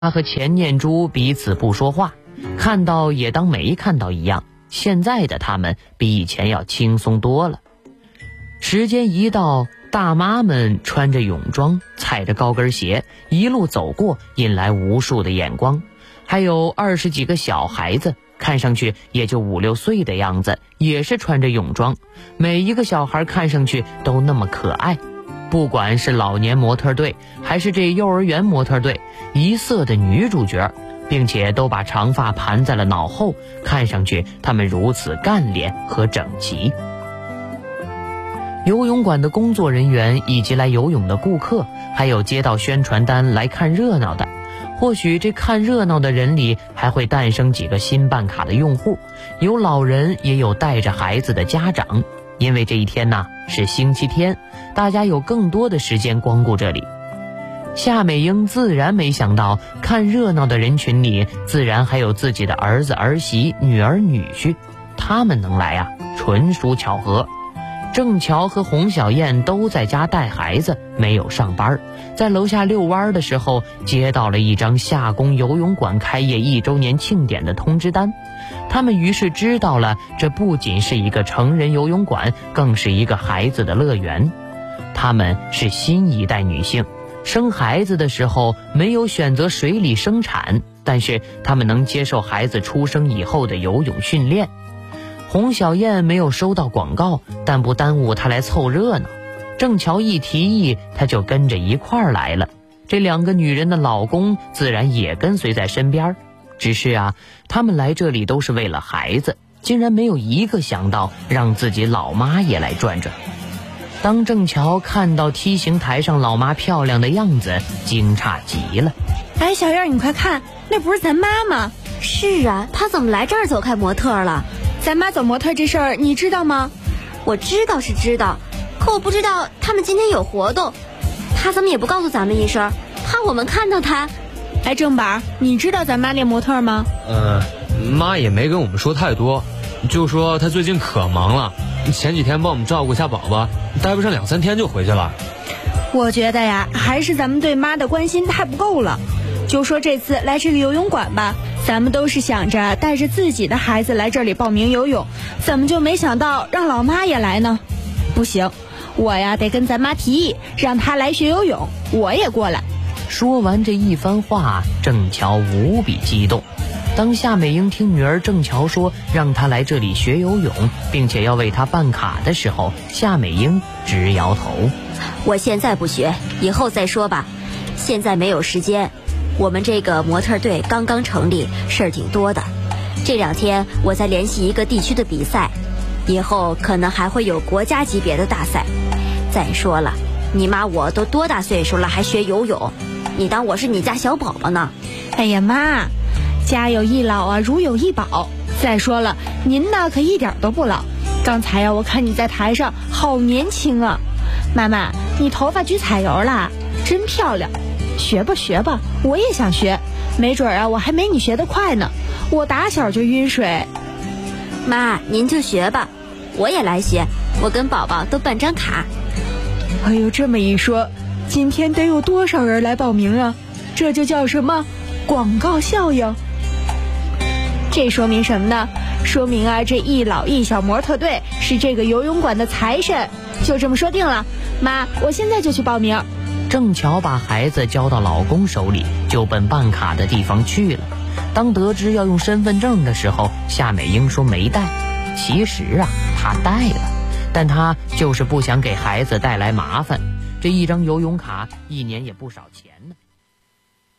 他和钱念珠彼此不说话，看到也当没看到一样。现在的他们比以前要轻松多了。时间一到，大妈们穿着泳装，踩着高跟鞋，一路走过，引来无数的眼光。还有20几个小孩子，看上去也就5、6岁的样子，也是穿着泳装。每一个小孩看上去都那么可爱。不管是老年模特队，还是这幼儿园模特队，一色的女主角，并且都把长发盘在了脑后，看上去他们如此干练和整齐。游泳馆的工作人员以及来游泳的顾客，还有接到宣传单来看热闹的，或许这看热闹的人里还会诞生几个新办卡的用户，有老人也有带着孩子的家长。因为这一天呢是星期天，大家有更多的时间光顾这里。夏美英自然没想到，看热闹的人群里自然还有自己的儿子儿媳、女儿女婿，他们能来啊，纯属巧合。郑乔和洪小燕都在家带孩子，没有上班，在楼下遛弯的时候接到了一张夏宫游泳馆开业1周年庆典的通知单。他们于是知道了，这不仅是一个成人游泳馆，更是一个孩子的乐园。他们是新一代女性，生孩子的时候没有选择水里生产，但是他们能接受孩子出生以后的游泳训练。洪小燕没有收到广告，但不耽误她来凑热闹。郑乔一提议，她就跟着一块儿来了。这2个女人的老公自然也跟随在身边。只是啊，他们来这里都是为了孩子，竟然没有一个想到让自己老妈也来转转。当郑乔看到梯形台上老妈漂亮的样子，惊诧极了。 哎，小燕，你快看，那不是咱妈吗？ 是啊，她怎么来这儿走开模特了？ 咱妈走模特这事儿你知道吗？ 我知道是知道，可我不知道他们今天有活动，她怎么也不告诉咱们一声，怕我们看到她。 哎，郑宝，你知道咱妈练模特吗？ 妈也没跟我们说太多，就说她最近可忙了，前几天帮我们照顾一下宝宝，待不上2、3天就回去了。 我觉得呀，还是咱们对妈的关心太不够了。就说这次来这个游泳馆吧，咱们都是想着带着自己的孩子来这里报名游泳，怎么就没想到让老妈也来呢？不行，我呀得跟咱妈提议，让她来学游泳，我也过来。 说完这一番话，郑乔无比激动。当夏美英听女儿郑乔说让她来这里学游泳，并且要为她办卡的时候，夏美英直摇头。 我现在不学，以后再说吧，现在没有时间。我们这个模特队刚刚成立，事儿挺多的。这2天我再联系一个地区的比赛，以后可能还会有国家级别的大赛。再说了，你妈我都多大岁数了还学游泳？你当我是你家小宝宝呢？ 哎呀妈，家有一老啊，如有一宝。再说了，您呢可一点都不老。刚才呀，我看你在台上好年轻啊。妈妈，你头发聚彩油啦，真漂亮。学吧学吧，我也想学，没准啊我还没你学得快呢。我打小就晕水。 妈，您就学吧，我也来学，我跟宝宝都办张卡。 哎呦，这么一说，今天得有多少人来报名啊？这就叫什么广告效应。这说明什么呢？说明啊，这一老一小模特队是这个游泳馆的财神。就这么说定了，妈，我现在就去报名。 郑乔把孩子交到老公手里，就奔办卡的地方去了。当得知要用身份证的时候，夏美英说没带。其实啊，她带了，但她就是不想给孩子带来麻烦。这一张游泳卡1年也不少钱呢。